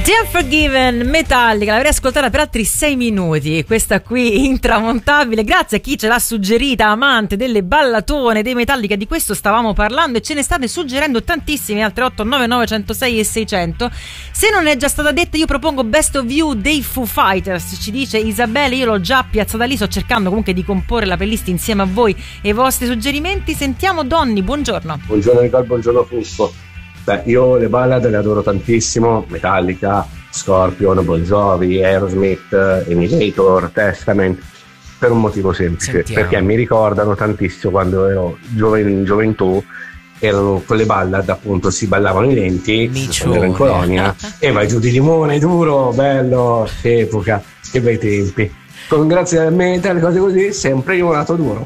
The Unforgiven, Metallica, l'avrei ascoltata per altri 6 minuti, questa qui intramontabile, grazie a chi ce l'ha suggerita, amante delle ballatone dei Metallica, di questo stavamo parlando e ce ne state suggerendo tantissimi, altre 899 106 e 600. Se non è già stata detta, io propongo Best of You dei Foo Fighters, ci dice Isabelle, io l'ho già piazzata lì, sto cercando comunque di comporre la playlist insieme a voi e i vostri suggerimenti. Sentiamo Donny, buongiorno. Buongiorno Nicole, buongiorno Fusco. Beh, io le ballad le adoro tantissimo, Metallica, Scorpion, Bon Jovi, Aerosmith, Annihilator, Testament, per un motivo semplice. Sentiamo. Perché mi ricordano tantissimo quando ero in gioventù, erano quelle ballad, appunto, si ballavano i lenti, ero in colonia, e vai giù di limone, duro, bello, che epoca, che bei tempi. Grazie al metal, cose così, sempre limonato duro.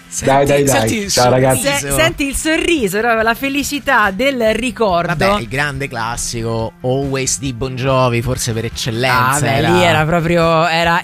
Dai. Ciao ragazzi. Senti il sorriso, la felicità del ricordo. Vabbè, il grande classico Always di Bon Jovi, forse per eccellenza. Lì era proprio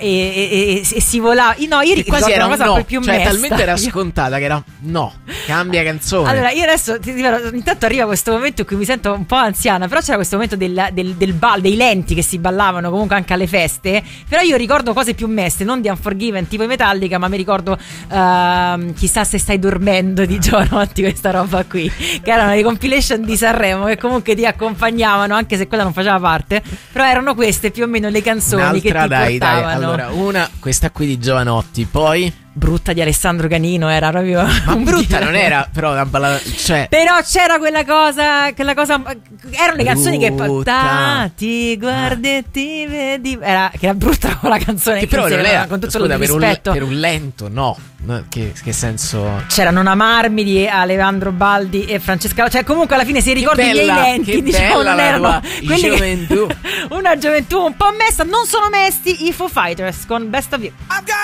e si volava. No, io quasi era una cosa più cioè mesta. talmente era scontata che era cambia canzone. Allora io adesso intanto arriva questo momento in cui mi sento un po' anziana, però c'era questo momento del ball, dei lenti che si ballavano comunque anche alle feste. Però io ricordo cose più meste, non di Unforgiven tipo i Metallica, ma mi ricordo Chissà se stai dormendo di Giovanotti, questa roba qui, che erano le compilation di Sanremo che comunque ti accompagnavano, anche se quella non faceva parte, però erano queste più o meno le canzoni. Un'altra, che ti portavano. Allora, una, questa qui di Giovanotti, poi Brutta di Alessandro Canino, era proprio ma brutta non era, però una ballata, cioè però c'era quella cosa erano le canzoni che ti guardi e ti vedi, che era brutta con la canzone che però non era, con tutto scusa, il rispetto per un lento che senso. C'era Non amarmi di Alejandro Baldi e Francesca, cioè comunque alla fine se ricordi i miei lenti, diciamo, non erano quelli gioventù. Una gioventù un po' messa. Non sono mesti i Foo Fighters con Best of You.